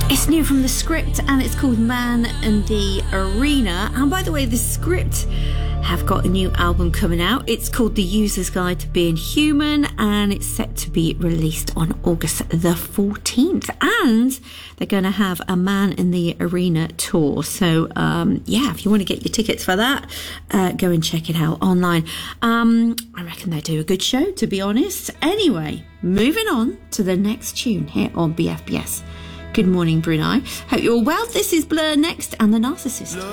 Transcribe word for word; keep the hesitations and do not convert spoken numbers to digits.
It's new from The Script and it's called Man in the Arena. And by the way, The Script have got a new album coming out. It's called The User's Guide to Being Human and it's set to be released on August the fourteenth. And they're going to have a Man in the Arena tour. So, um, yeah, if you want to get your tickets for that, uh, go and check it out online. Um, I reckon they do a good show, to be honest. Anyway, moving on to the next tune here on B F B S. Good morning, Brunei. Hope you're all well. This is Blur next and The Narcissist.